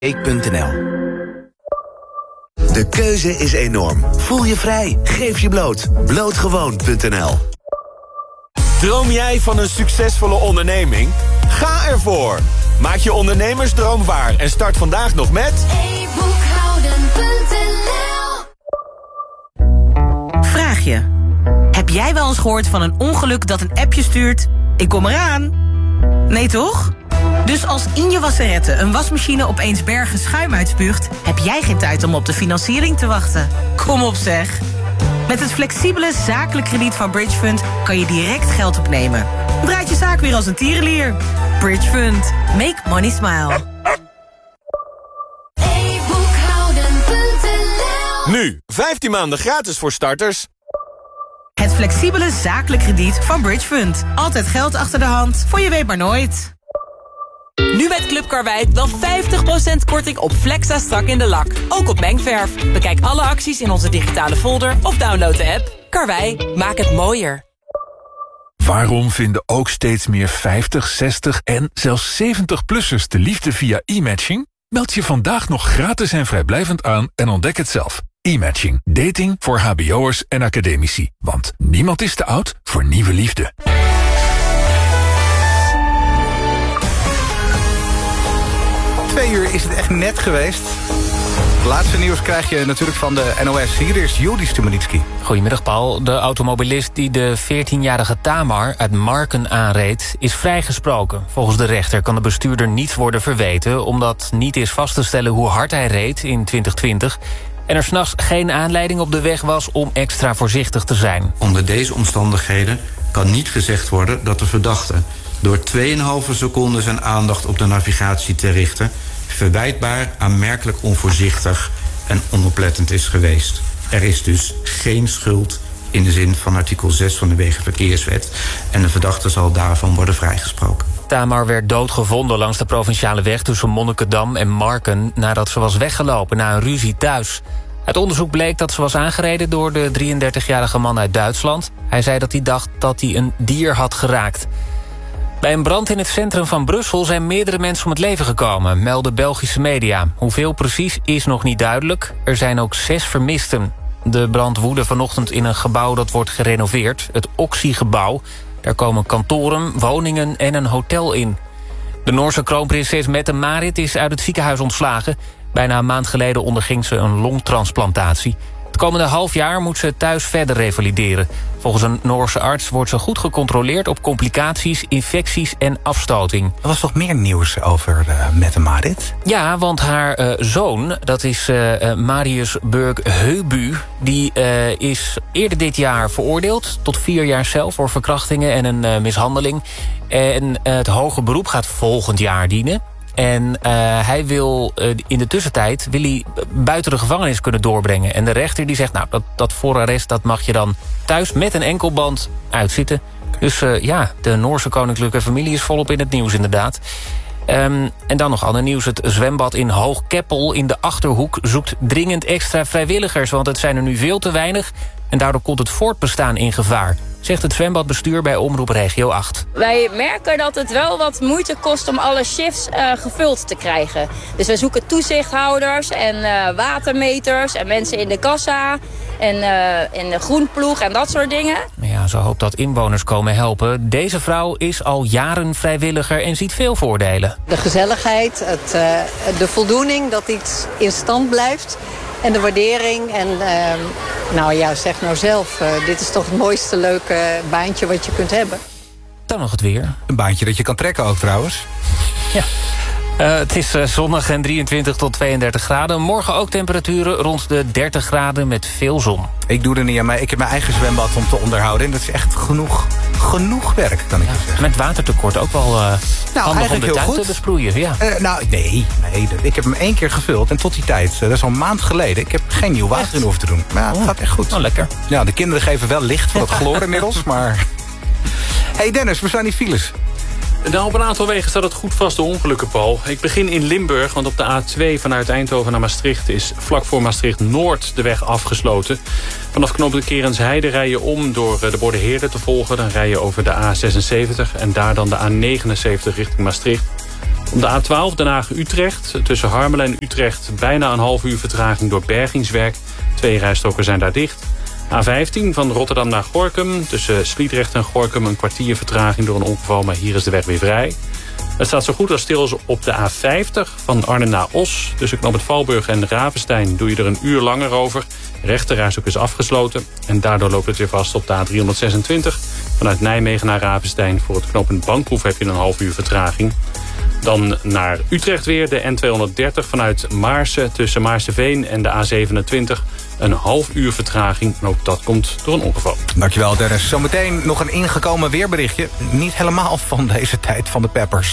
De keuze is enorm. Voel je vrij. Geef je bloot. Blootgewoon.nl. Droom jij van een succesvolle onderneming? Ga ervoor. Maak je ondernemersdroom waar en start vandaag nog met eboekhouden.nl. Vraag je: heb jij wel eens gehoord van een ongeluk dat een appje stuurt? Ik kom eraan. Nee toch? Dus als in je wasserette een wasmachine opeens bergen schuim uitspuugt, heb jij geen tijd om op de financiering te wachten. Kom op zeg. Met het flexibele zakelijk krediet van Bridgefund kan je direct geld opnemen. Draait je zaak weer als een tierenlier. Bridgefund. Make money smile. nu 15 maanden gratis voor starters. Het flexibele zakelijk krediet van Bridgefund. Altijd geld achter de hand, voor je weet maar nooit. Nu met Club Karweit wel 50% korting op Flexa strak in de lak. Ook op mengverf. Bekijk alle acties in onze digitale folder of download de app. Karwei, maak het mooier. Waarom vinden ook steeds meer 50, 60 en zelfs 70-plussers de liefde via e-matching? Meld je vandaag nog gratis en vrijblijvend aan en ontdek het zelf. E-matching. Dating voor hbo'ers en academici. Want niemand is te oud voor nieuwe liefde. Uur is het echt net geweest. Het laatste nieuws krijg je natuurlijk van de NOS. Hier is Juri Stubenitski. Goedemiddag Paul. De automobilist die de 14-jarige Tamar uit Marken aanreed is vrijgesproken. Volgens de rechter kan de bestuurder niets worden verweten, omdat niet is vast te stellen hoe hard hij reed in 2020... en er 's nachts geen aanleiding op de weg was om extra voorzichtig te zijn. Onder deze omstandigheden kan niet gezegd worden dat de verdachte door 2,5 seconden zijn aandacht op de navigatie te richten verwijtbaar, aanmerkelijk onvoorzichtig en onoplettend is geweest. Er is dus geen schuld in de zin van artikel 6 van de Wegenverkeerswet en de verdachte zal daarvan worden vrijgesproken. Tamar werd doodgevonden langs de provinciale weg tussen Monnikendam en Marken nadat ze was weggelopen na een ruzie thuis. Uit onderzoek bleek dat ze was aangereden door de 33-jarige man uit Duitsland. Hij zei dat hij dacht dat hij een dier had geraakt. Bij een brand in het centrum van Brussel zijn meerdere mensen om het leven gekomen, melden Belgische media. Hoeveel precies is nog niet duidelijk. Er zijn ook 6 vermisten. De brand woedde vanochtend in een gebouw dat wordt gerenoveerd, het Oxy-gebouw. Daar komen kantoren, woningen en een hotel in. De Noorse kroonprinses Mette-Marit is uit het ziekenhuis ontslagen. Bijna een maand geleden onderging ze een longtransplantatie. Het komende half jaar moet ze thuis verder revalideren. Volgens een Noorse arts wordt ze goed gecontroleerd op complicaties, infecties en afstoting. Er was toch meer nieuws over Mette-Marit? Ja, want haar zoon, dat is Marius Burg-Heubu, die is eerder dit jaar veroordeeld tot 4 jaar cel voor verkrachtingen en een mishandeling. En het hoger beroep gaat volgend jaar dienen. En hij wil in de tussentijd buiten de gevangenis kunnen doorbrengen. En de rechter die zegt, nou, dat voorarrest dat mag je dan thuis met een enkelband uitzitten. Dus de Noorse koninklijke familie is volop in het nieuws inderdaad. En dan nog ander nieuws. Het zwembad in Hoogkeppel in de Achterhoek zoekt dringend extra vrijwilligers. Want het zijn er nu veel te weinig en daardoor komt het voortbestaan in gevaar, zegt het zwembadbestuur bij Omroep Regio 8. Wij merken dat het wel wat moeite kost om alle shifts gevuld te krijgen. Dus we zoeken toezichthouders en watermeters en mensen in de kassa en de groenploeg en dat soort dingen. Ja, ze hoopt dat inwoners komen helpen. Deze vrouw is al jaren vrijwilliger en ziet veel voordelen. De gezelligheid, de voldoening dat iets in stand blijft en de waardering. En zeg nou zelf, dit is toch het mooiste leuke baantje wat je kunt hebben. Dan nog het weer. Een baantje dat je kan trekken ook trouwens. Ja. Het is zonnig en 23 tot 32 graden. Morgen ook temperaturen rond de 30 graden met veel zon. Ik doe er niet aan mee. Ik heb mijn eigen zwembad om te onderhouden. En dat is echt genoeg werk, kan ik je zeggen. Met watertekort ook wel handig om de tuin te besproeien. Ja. Nee. Ik heb hem 1 keer gevuld. En tot die tijd, dat is al een maand geleden. Ik heb geen nieuw water in hoeven te doen. Maar het gaat echt goed. Nou, lekker. Ja, de kinderen geven wel licht voor het chloor inmiddels. Maar hey Dennis, we staan die files. Nou, op een aantal wegen staat het goed vast, de ongelukken, Paul. Ik begin in Limburg, want op de A2 vanuit Eindhoven naar Maastricht is vlak voor Maastricht-Noord de weg afgesloten. Vanaf knooppunt Kerensheide rij je om door de Bordeheerde te volgen. Dan rij je over de A76 en daar dan de A79 richting Maastricht. Op de A12 Den Haag-Utrecht. Tussen Harmelen en Utrecht bijna een half uur vertraging door bergingswerk. 2 rijstroken zijn daar dicht. A15 van Rotterdam naar Gorinchem. Tussen Sliedrecht en Gorinchem een kwartier vertraging door een ongeval, maar hier is de weg weer vrij. Het staat zo goed als stil als op de A50 van Arnhem naar Os. Tussen Knoop Valburg en Ravenstein doe je er een uur langer over. De rechterrijstrook is afgesloten en daardoor loopt het weer vast op de A326. Vanuit Nijmegen naar Ravenstein voor het knooppunt Bankhoef heb je een half uur vertraging. Dan naar Utrecht weer, de N230 vanuit Maarsen tussen Maarseveen en de A27. Een half uur vertraging en ook dat komt door een ongeval. Dankjewel Dennis. Zometeen nog een ingekomen weerberichtje. Niet helemaal van deze tijd van de peppers.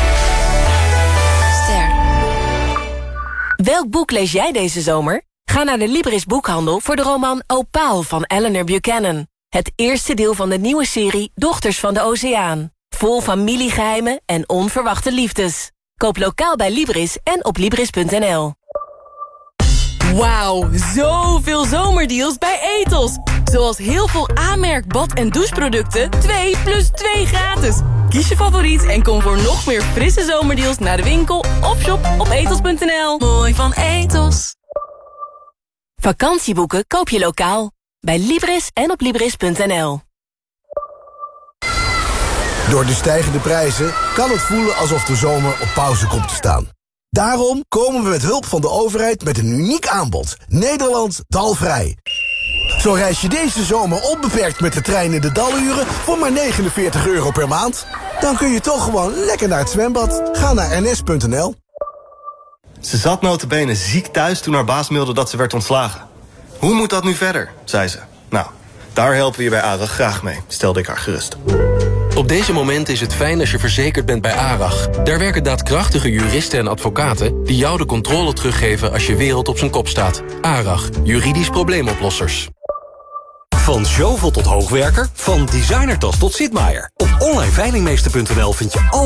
Ster. Welk boek lees jij deze zomer? Ga naar de Libris boekhandel voor de roman Opaal van Eleanor Buchanan. Het eerste deel van de nieuwe serie Dochters van de Oceaan. Vol familiegeheimen en onverwachte liefdes. Koop lokaal bij Libris en op Libris.nl. Wauw, zoveel zomerdeals bij Ethos. Zoals heel veel aanmerk bad- en doucheproducten 2 plus 2 gratis. Kies je favoriet en kom voor nog meer frisse zomerdeals naar de winkel of shop op ethos.nl. Mooi van Ethos. Vakantieboeken koop je lokaal. Bij Libris en op Libris.nl. Door de stijgende prijzen kan het voelen alsof de zomer op pauze komt te staan. Daarom komen we met hulp van de overheid met een uniek aanbod. Nederland dalvrij. Zo reis je deze zomer onbeperkt met de trein in de daluren voor maar €49 per maand. Dan kun je toch gewoon lekker naar het zwembad. Ga naar ns.nl. Ze zat nota bene ziek thuis toen haar baas mailde dat ze werd ontslagen. Hoe moet dat nu verder, zei ze. Nou, daar helpen we je bij ARAG graag mee, stelde ik haar gerust. Op deze momenten is het fijn als je verzekerd bent bij ARAG. Daar werken daadkrachtige juristen en advocaten die jou de controle teruggeven als je wereld op zijn kop staat. ARAG, juridisch probleemoplossers. Van Zjovel tot hoogwerker, van designertas tot Sitmaier. Op onlineveilingmeester.nl vind je al